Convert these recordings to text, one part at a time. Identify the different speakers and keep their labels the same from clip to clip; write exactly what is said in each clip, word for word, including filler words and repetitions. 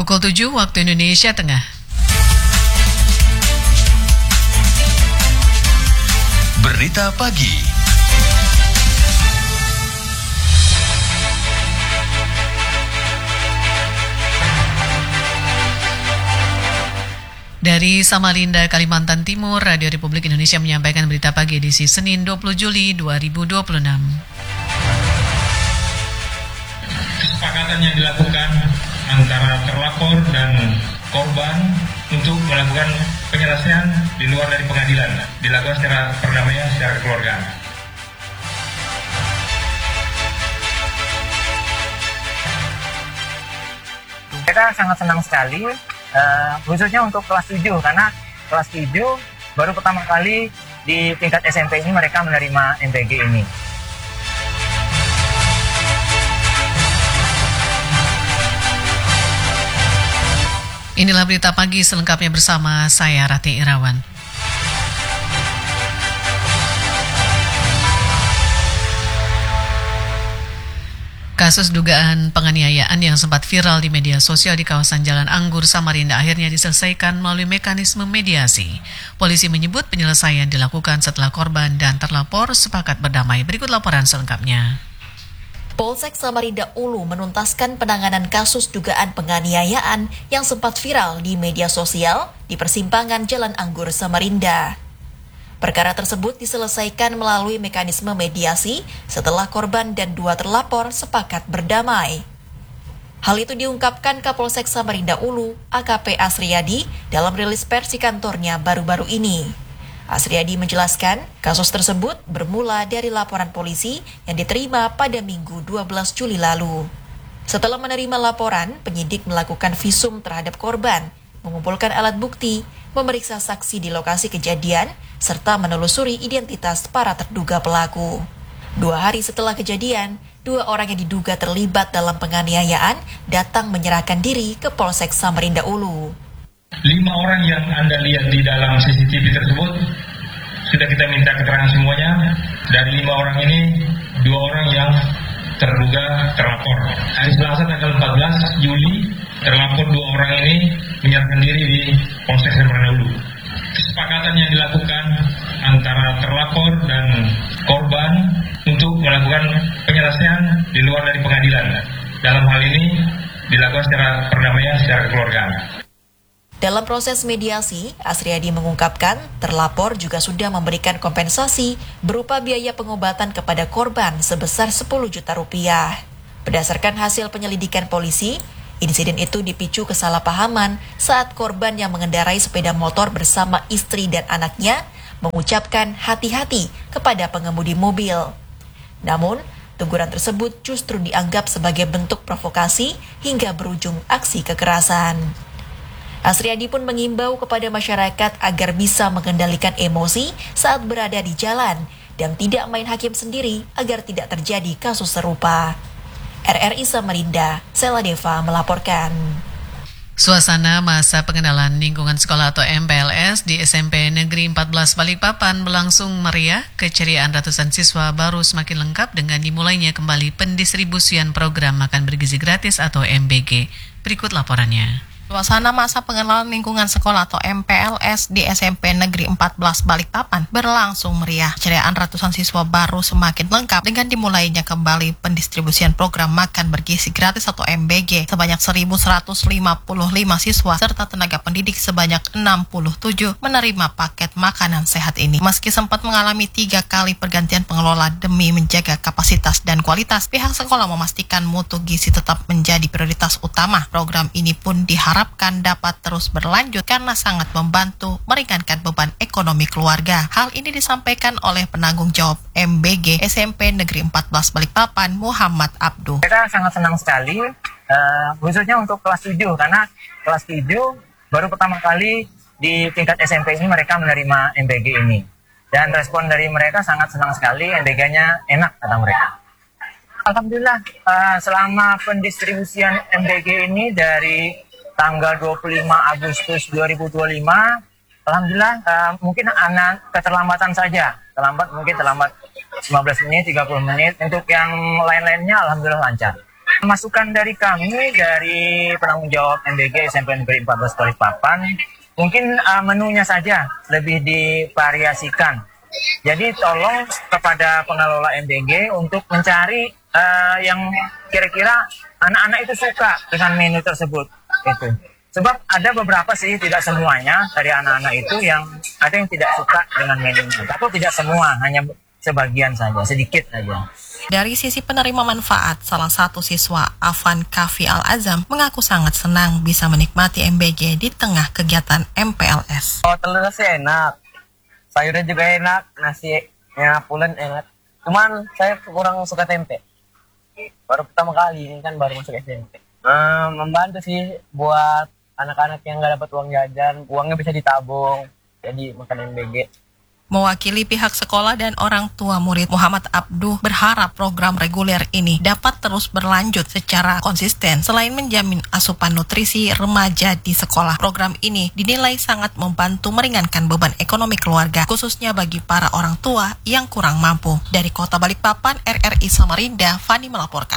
Speaker 1: Pukul tujuh waktu Indonesia Tengah.
Speaker 2: Berita pagi.
Speaker 1: Dari Samarinda, Kalimantan Timur, Radio Republik Indonesia menyampaikan berita pagi edisi Senin dua puluh Juli dua ribu dua puluh enam.
Speaker 3: Kesepakatan yang dilakukan antara terlapor dan korban untuk melakukan penyelesaian di luar dari pengadilan dilakukan secara perdamaian, secara kekeluargaan.
Speaker 4: Mereka sangat senang sekali, uh, khususnya untuk kelas tujuh, karena kelas tujuh baru pertama kali di tingkat S M P ini mereka menerima M P G ini.
Speaker 1: Inilah berita pagi selengkapnya bersama saya Rati Irawan. Kasus dugaan penganiayaan yang sempat viral di media sosial di kawasan Jalan Anggur, Samarinda akhirnya diselesaikan melalui mekanisme mediasi. Polisi menyebut penyelesaian dilakukan setelah korban dan terlapor sepakat berdamai. Berikut laporan selengkapnya.
Speaker 5: Polsek Samarinda Ulu menuntaskan penanganan kasus dugaan penganiayaan yang sempat viral di media sosial di persimpangan Jalan Anggur, Samarinda. Perkara tersebut diselesaikan melalui mekanisme mediasi setelah korban dan dua terlapor sepakat berdamai. Hal itu diungkapkan Kapolsek Samarinda Ulu, A K P Asriyadi, dalam rilis pers di kantornya baru-baru ini. Asriyadi menjelaskan, kasus tersebut bermula dari laporan polisi yang diterima pada Minggu dua belas Juli lalu. Setelah menerima laporan, penyidik melakukan visum terhadap korban, mengumpulkan alat bukti, memeriksa saksi di lokasi kejadian, serta menelusuri identitas para terduga pelaku. Dua hari setelah kejadian, dua orang yang diduga terlibat dalam penganiayaan datang menyerahkan diri ke Polsek Samarinda Ulu.
Speaker 3: Lima orang yang Anda lihat di dalam C C T V tersebut sudah kita minta keterangan semuanya. Dari lima orang ini, dua orang yang terduga terlapor. Hari Selasa tanggal empat belas Juli, terlapor dua orang ini menyerahkan diri di Polsek Samarinda Ulu. Kesepakatan yang dilakukan antara terlapor dan korban untuk melakukan penyelesaian di luar dari pengadilan. Dalam hal ini dilakukan secara perdamaian, secara kekeluargaan.
Speaker 5: Dalam proses mediasi, Asriyadi mengungkapkan terlapor juga sudah memberikan kompensasi berupa biaya pengobatan kepada korban sebesar sepuluh juta rupiah. Berdasarkan hasil penyelidikan polisi, insiden itu dipicu kesalahpahaman saat korban yang mengendarai sepeda motor bersama istri dan anaknya mengucapkan hati-hati kepada pengemudi mobil. Namun, teguran tersebut justru dianggap sebagai bentuk provokasi hingga berujung aksi kekerasan. Asriyadi pun mengimbau kepada masyarakat agar bisa mengendalikan emosi saat berada di jalan dan tidak main hakim sendiri agar tidak terjadi kasus serupa. R R I Samarinda, Sela Deva melaporkan.
Speaker 1: Suasana masa pengenalan lingkungan sekolah atau M P L S di S M P Negeri empat belas Balikpapan berlangsung meriah. Keceriaan ratusan siswa baru semakin lengkap dengan dimulainya kembali pendistribusian program makan bergizi gratis atau M B G. Berikut laporannya.
Speaker 6: Suasana masa pengenalan lingkungan sekolah atau M P L S di S M P Negeri empat belas Balikpapan berlangsung meriah. Keceriaan ratusan siswa baru semakin lengkap dengan dimulainya kembali pendistribusian program makan bergizi gratis atau M B G sebanyak seribu seratus lima puluh lima siswa serta tenaga pendidik sebanyak enam puluh tujuh menerima paket makanan sehat ini. Meski sempat mengalami tiga kali pergantian pengelola demi menjaga kapasitas dan kualitas, pihak sekolah memastikan mutu gizi tetap menjadi prioritas utama. Program ini pun diharapkan diharapkan dapat terus berlanjut karena sangat membantu meringankan beban ekonomi keluarga. Hal ini disampaikan oleh penanggung jawab M B G S M P Negeri empat belas Balikpapan, Muhammad Abdu.
Speaker 4: Mereka sangat senang sekali, uh, khususnya untuk kelas tujuh, karena kelas tujuh baru pertama kali di tingkat S M P ini mereka menerima M B G ini. Dan respon dari mereka sangat senang sekali, M B G-nya enak kata mereka. Alhamdulillah, uh, selama pendistribusian M B G ini dari tanggal dua puluh lima Agustus dua ribu dua puluh lima, alhamdulillah uh, mungkin anak keterlambatan saja, terlambat mungkin terlambat lima belas menit, tiga puluh menit. Untuk yang lain-lainnya alhamdulillah lancar. Masukan dari kami, dari penanggung jawab M B G S M P Negeri empat belas Balikpapan, mungkin uh, menunya saja lebih divariasikan. Jadi tolong kepada pengelola M B G untuk mencari uh, yang kira-kira anak-anak itu suka dengan menu tersebut. Itu. Sebab ada beberapa sih, tidak semuanya dari anak-anak itu yang ada yang tidak suka dengan menunya. Tapi tidak semua, hanya sebagian saja, sedikit saja.
Speaker 6: Dari sisi penerima manfaat, salah satu siswa Afan Kafi Al-Azam mengaku sangat senang bisa menikmati M B G di tengah kegiatan M P L S.
Speaker 7: Oh, telurnya sih enak, sayurnya juga enak, nasinya pulen enak. Cuman saya kurang suka tempe. Baru pertama kali ini kan baru masuk S M P. Uh, membantu sih buat anak-anak yang nggak dapat uang jajan, uangnya bisa ditabung, jadi makan M B G.
Speaker 6: Mewakili pihak sekolah dan orang tua murid, Muhammad Abduh berharap program reguler ini dapat terus berlanjut secara konsisten. Selain menjamin asupan nutrisi remaja di sekolah, program ini dinilai sangat membantu meringankan beban ekonomi keluarga, khususnya bagi para orang tua yang kurang mampu. Dari Kota Balikpapan, R R I Samarinda, Fani melaporkan.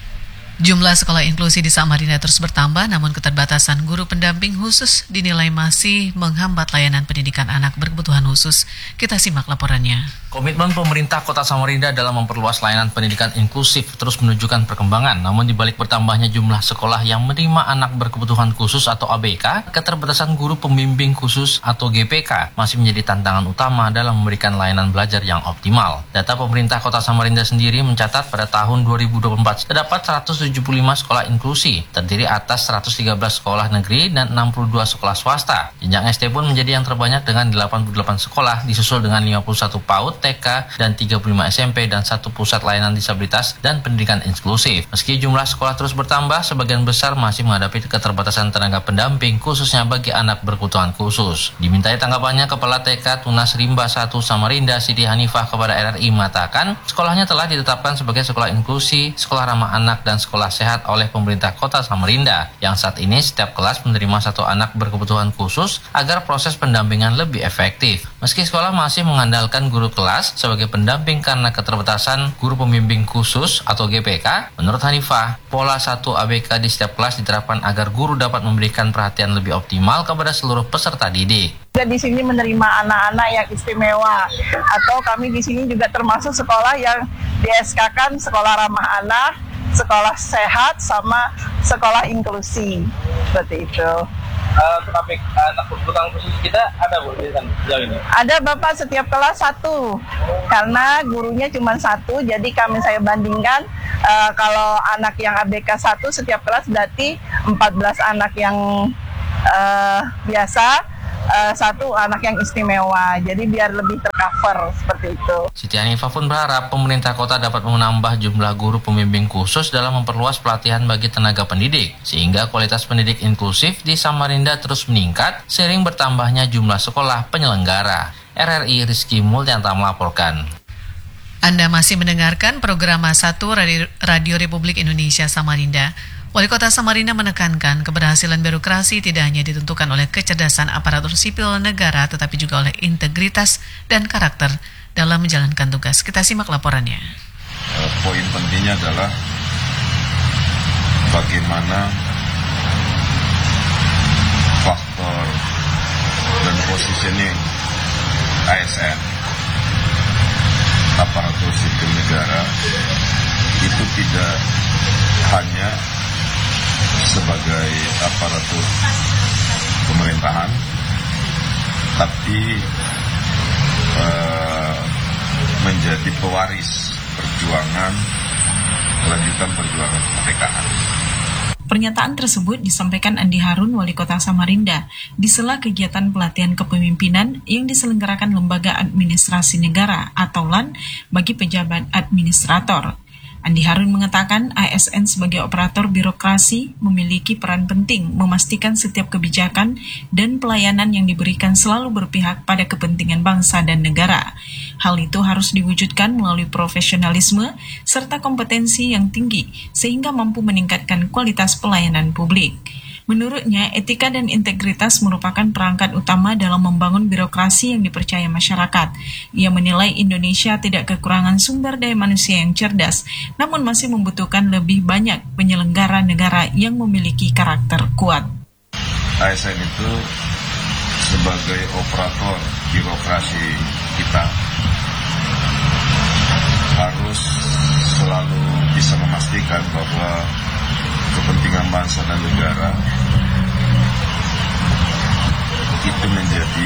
Speaker 1: Jumlah sekolah inklusi di Samarinda terus bertambah, namun keterbatasan guru pendamping khusus dinilai masih menghambat layanan pendidikan anak berkebutuhan khusus. Kita simak laporannya.
Speaker 8: Komitmen pemerintah Kota Samarinda dalam memperluas layanan pendidikan inklusif terus menunjukkan perkembangan. Namun di balik bertambahnya jumlah sekolah yang menerima anak berkebutuhan khusus atau A B K, keterbatasan guru pembimbing khusus atau G P K masih menjadi tantangan utama dalam memberikan layanan belajar yang optimal. Data pemerintah Kota Samarinda sendiri mencatat pada tahun dua ribu dua puluh empat terdapat seratus tujuh puluh lima sekolah inklusi, terdiri atas seratus tiga belas sekolah negeri dan enam puluh dua sekolah swasta. Jenjang S D pun menjadi yang terbanyak dengan delapan puluh delapan sekolah, disusul dengan lima puluh satu PAUD, T K, dan tiga puluh lima S M P dan satu pusat layanan disabilitas dan pendidikan inklusif. Meski jumlah sekolah terus bertambah, sebagian besar masih menghadapi keterbatasan tenaga pendamping, khususnya bagi anak berkebutuhan khusus. Dimintai tanggapannya, Kepala T K Tunas Rimba satu Samarinda, Siti Hanifah, kepada R R I mengatakan, sekolahnya telah ditetapkan sebagai sekolah inklusi, sekolah ramah anak, dan sekolah sehat oleh pemerintah Kota Samarinda, yang saat ini setiap kelas menerima satu anak berkebutuhan khusus agar proses pendampingan lebih efektif. Meski sekolah masih mengandalkan guru kelas sebagai pendamping karena keterbatasan guru pembimbing khusus atau G P K, menurut Hanifah, pola satu A B K di setiap kelas diterapkan agar guru dapat memberikan perhatian lebih optimal kepada seluruh peserta didik.
Speaker 9: Juga di sini menerima anak-anak yang istimewa, atau kami di sini juga termasuk sekolah yang di S K-kan sekolah ramah anak, sekolah sehat, sama sekolah inklusi, seperti itu.
Speaker 7: Uh, Untuk anak berkebutuhan khusus kita ada Bu di sana jauh ini?
Speaker 9: Ada Bapak, setiap kelas satu, karena gurunya cuma satu, jadi kami saya bandingkan uh, kalau anak yang A B K satu setiap kelas berarti empat belas anak yang uh, biasa, Uh, satu anak yang istimewa, jadi biar lebih tercover seperti itu.
Speaker 8: Siti Hanifah pun berharap pemerintah kota dapat menambah jumlah guru pembimbing khusus dalam memperluas pelatihan bagi tenaga pendidik, sehingga kualitas pendidik inklusif di Samarinda terus meningkat seiring bertambahnya jumlah sekolah penyelenggara. R R I Rizky Mulyanto melaporkan.
Speaker 1: Anda masih mendengarkan program satu Radio, Radio Republik Indonesia Samarinda. Wali Kota Samarinda menekankan keberhasilan birokrasi tidak hanya ditentukan oleh kecerdasan aparatur sipil negara, tetapi juga oleh integritas dan karakter dalam menjalankan tugas. Kita simak laporannya.
Speaker 10: Uh, poin pentingnya adalah bagaimana faktor dan positioning A S N, aparatur sipil negara, itu tidak hanya sebagai aparatur pemerintahan, tapi uh, menjadi pewaris perjuangan, melanjutkan perjuangan kemerdekaan.
Speaker 11: Pernyataan tersebut disampaikan Andi Harun, Wali Kota Samarinda, di sela kegiatan pelatihan kepemimpinan yang diselenggarakan Lembaga Administrasi Negara atau L A N bagi pejabat administrator. Andi Harun mengatakan A S N sebagai operator birokrasi memiliki peran penting memastikan setiap kebijakan dan pelayanan yang diberikan selalu berpihak pada kepentingan bangsa dan negara. Hal itu harus diwujudkan melalui profesionalisme serta kompetensi yang tinggi sehingga mampu meningkatkan kualitas pelayanan publik. Menurutnya, etika dan integritas merupakan perangkat utama dalam membangun birokrasi yang dipercaya masyarakat. Ia menilai Indonesia tidak kekurangan sumber daya manusia yang cerdas, namun masih membutuhkan lebih banyak penyelenggara negara yang memiliki karakter kuat.
Speaker 10: A S N itu sebagai operator birokrasi kita harus selalu bisa memastikan bahwa kepentingan bangsa dan negara itu menjadi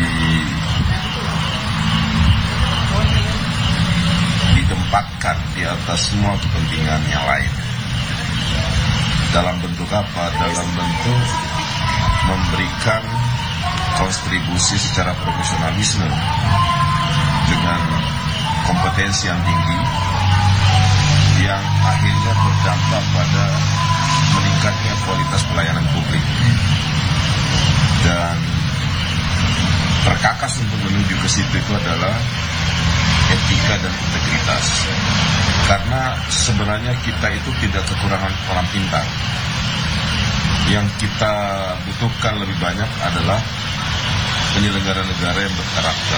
Speaker 10: ditempatkan di atas semua kepentingan yang lain. Dalam bentuk apa? Dalam bentuk memberikan kontribusi secara profesionalisme dengan kompetensi yang tinggi yang akhirnya berdampak pada meningkatnya kualitas pelayanan publik. Dan perkakas untuk menuju ke situ itu adalah etika dan integritas. Karena sebenarnya kita itu tidak kekurangan orang pintar. Yang kita butuhkan lebih banyak adalah penyelenggara negara yang berkarakter.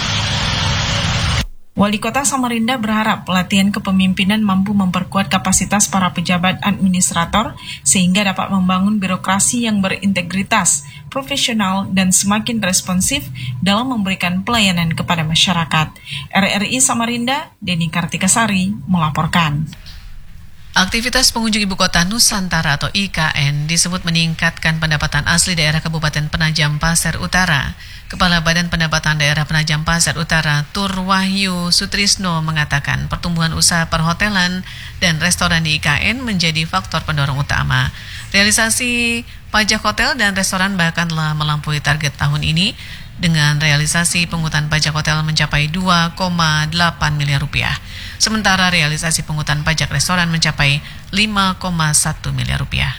Speaker 11: Wali Kota Samarinda berharap pelatihan kepemimpinan mampu memperkuat kapasitas para pejabat administrator sehingga dapat membangun birokrasi yang berintegritas, profesional, dan semakin responsif dalam memberikan pelayanan kepada masyarakat. R R I Samarinda, Denny Kartikasari, melaporkan.
Speaker 1: Aktivitas pengunjung Ibu Kota Nusantara atau I K N disebut meningkatkan pendapatan asli daerah Kabupaten Penajam Pasir Utara. Kepala Badan Pendapatan Daerah Penajam Pasir Utara, Tur Wahyu Sutrisno, mengatakan pertumbuhan usaha perhotelan dan restoran di I K N menjadi faktor pendorong utama. Realisasi pajak hotel dan restoran bahkan telah melampaui target tahun ini dengan realisasi pungutan pajak hotel mencapai dua koma delapan miliar rupiah. Sementara realisasi pungutan pajak restoran mencapai lima koma satu miliar rupiah.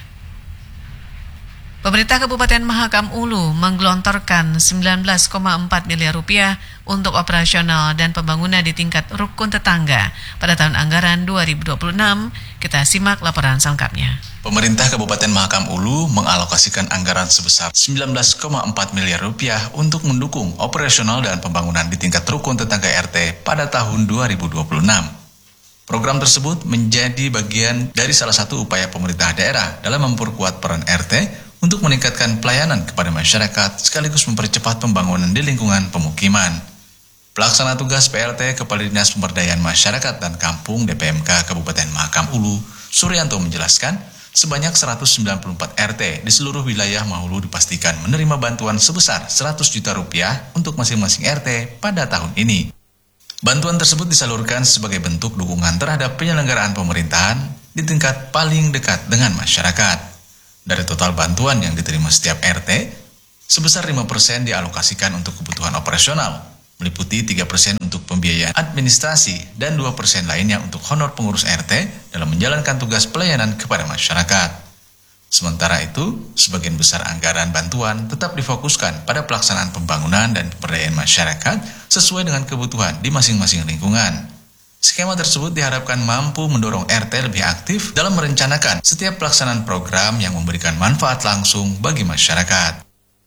Speaker 1: Pemerintah Kabupaten Mahakam Ulu menggelontorkan sembilan belas koma empat miliar rupiah untuk operasional dan pembangunan di tingkat rukun tetangga pada tahun anggaran dua ribu dua puluh enam. Kita simak laporan selengkapnya.
Speaker 12: Pemerintah Kabupaten Mahakam Ulu mengalokasikan anggaran sebesar sembilan belas koma empat miliar rupiah untuk mendukung operasional dan pembangunan di tingkat rukun tetangga R T pada tahun dua ribu dua puluh enam. Program tersebut menjadi bagian dari salah satu upaya pemerintah daerah dalam memperkuat peran R T untuk meningkatkan pelayanan kepada masyarakat sekaligus mempercepat pembangunan di lingkungan pemukiman. Pelaksana tugas P L T Kepala Dinas Pemberdayaan Masyarakat dan Kampung D P M K Kabupaten Mahakam Ulu, Suryanto, menjelaskan sebanyak seratus sembilan puluh empat R T di seluruh wilayah Mahulu dipastikan menerima bantuan sebesar seratus juta rupiah untuk masing-masing R T pada tahun ini. Bantuan tersebut disalurkan sebagai bentuk dukungan terhadap penyelenggaraan pemerintahan di tingkat paling dekat dengan masyarakat. Dari total bantuan yang diterima setiap R T, sebesar lima persen dialokasikan untuk kebutuhan operasional, meliputi tiga persen untuk pembiayaan administrasi dan dua persen lainnya untuk honor pengurus R T dalam menjalankan tugas pelayanan kepada masyarakat. Sementara itu, sebagian besar anggaran bantuan tetap difokuskan pada pelaksanaan pembangunan dan pemberdayaan masyarakat sesuai dengan kebutuhan di masing-masing lingkungan. Skema tersebut diharapkan mampu mendorong R T lebih aktif dalam merencanakan setiap pelaksanaan program yang memberikan manfaat langsung bagi masyarakat.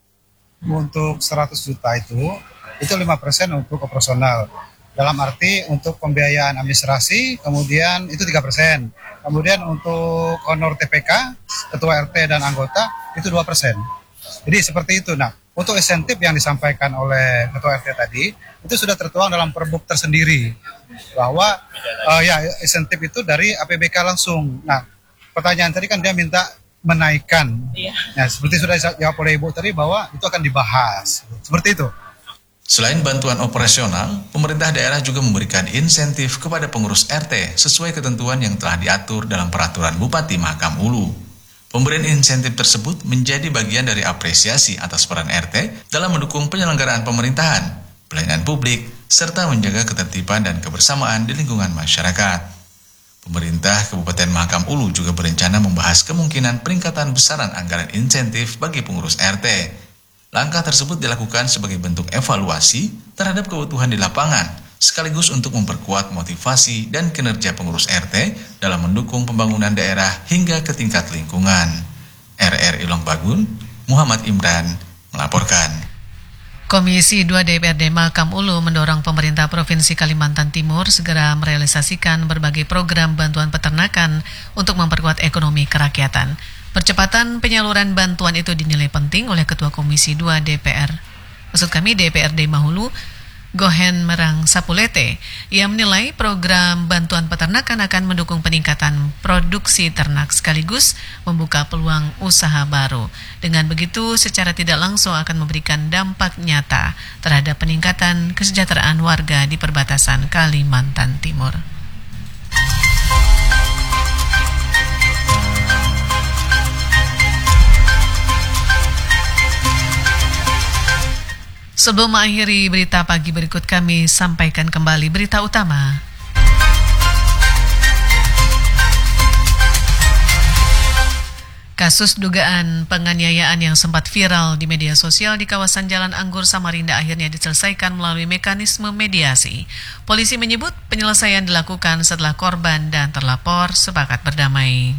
Speaker 13: Untuk seratus juta itu, itu lima persen untuk operasional. Dalam arti untuk pembiayaan administrasi, kemudian itu tiga persen. Kemudian untuk honor T P K, ketua R T dan anggota, itu dua persen. Jadi seperti itu. Nah, untuk insentif yang disampaikan oleh ketua R T tadi, itu sudah tertuang dalam perbuk tersendiri. Bahwa uh, ya insentif itu dari A P B K langsung. Nah, pertanyaan tadi kan dia minta menaikkan. Iya. Nah, seperti sudah dijawab oleh Ibu tadi bahwa itu akan dibahas. Seperti itu.
Speaker 12: Selain bantuan operasional, pemerintah daerah juga memberikan insentif kepada pengurus R T sesuai ketentuan yang telah diatur dalam peraturan Bupati Mahakam Ulu. Pemberian insentif tersebut menjadi bagian dari apresiasi atas peran R T dalam mendukung penyelenggaraan pemerintahan, pelayanan publik, serta menjaga ketertiban dan kebersamaan di lingkungan masyarakat. Pemerintah Kabupaten Mahakam Ulu juga berencana membahas kemungkinan peningkatan besaran anggaran insentif bagi pengurus R T. Langkah tersebut dilakukan sebagai bentuk evaluasi terhadap kebutuhan di lapangan, sekaligus untuk memperkuat motivasi dan kinerja pengurus R T dalam mendukung pembangunan daerah hingga ke tingkat lingkungan. R R R I Longbagun, Muhammad Imran melaporkan.
Speaker 1: Komisi dua D P R D Mahakam Ulu mendorong pemerintah Provinsi Kalimantan Timur segera merealisasikan berbagai program bantuan peternakan untuk memperkuat ekonomi kerakyatan. Percepatan penyaluran bantuan itu dinilai penting oleh Ketua Komisi dua D P R. Maksud kami D P R D Mahulu, Gohen Merang Sapulete. Ia menilai program bantuan peternakan akan mendukung peningkatan produksi ternak sekaligus membuka peluang usaha baru. Dengan begitu, secara tidak langsung akan memberikan dampak nyata terhadap peningkatan kesejahteraan warga di perbatasan Kalimantan Timur. Sebelum mengakhiri berita pagi berikut, kami sampaikan kembali berita utama. Kasus dugaan penganiayaan yang sempat viral di media sosial di kawasan Jalan Anggur Samarinda akhirnya diselesaikan melalui mekanisme mediasi. Polisi menyebut penyelesaian dilakukan setelah korban dan terlapor sepakat berdamai.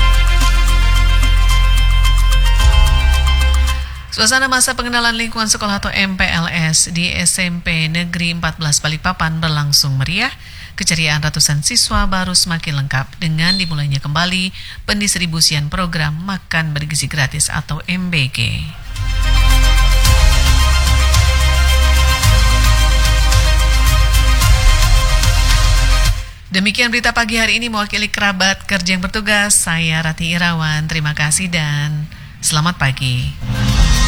Speaker 1: Suasana masa pengenalan lingkungan sekolah atau M P L S di S M P Negeri empat belas Balikpapan berlangsung meriah. Keceriaan ratusan siswa baru semakin lengkap dengan dimulainya kembali pendistribusian program makan bergizi gratis atau M B G. Demikian berita pagi hari ini mewakili kerabat kerja yang bertugas. Saya Rati Irawan. Terima kasih dan selamat pagi.